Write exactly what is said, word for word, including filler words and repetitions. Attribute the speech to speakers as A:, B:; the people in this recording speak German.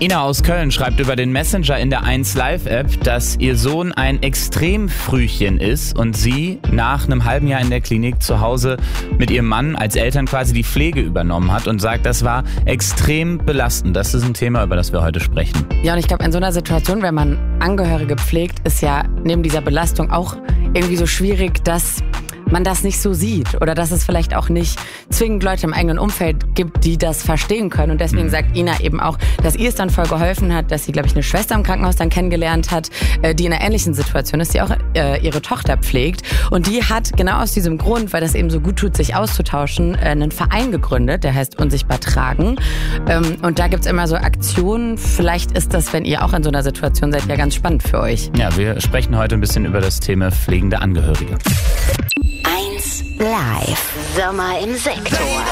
A: Ina aus Köln schreibt über den Messenger in der eins Live App, dass ihr Sohn ein Extremfrühchen ist und sie nach einem halben Jahr in der Klinik zu Hause mit ihrem Mann als Eltern quasi die Pflege übernommen hat und sagt, das war extrem belastend. Das ist ein Thema, über das wir heute sprechen.
B: Ja, und ich glaube, in so einer Situation, wenn man Angehörige pflegt, ist ja neben dieser Belastung auch irgendwie so schwierig, dass man das nicht so sieht oder dass es vielleicht auch nicht zwingend Leute im eigenen Umfeld gibt, die das verstehen können. Und deswegen sagt Ina eben auch, dass ihr es dann voll geholfen hat, dass sie, glaube ich, eine Schwester im Krankenhaus dann kennengelernt hat, die in einer ähnlichen Situation ist, die auch äh, ihre Tochter pflegt. Und die hat genau aus diesem Grund, weil das eben so gut tut, sich auszutauschen, äh, einen Verein gegründet, der heißt Unsichtbar Tragen. Ähm, und da gibt's immer so Aktionen. Vielleicht ist das, wenn ihr auch in so einer Situation seid, ja ganz spannend für euch.
A: Ja, wir sprechen heute ein bisschen über das Thema pflegende Angehörige.
C: eins Live. Sommer im Sektor.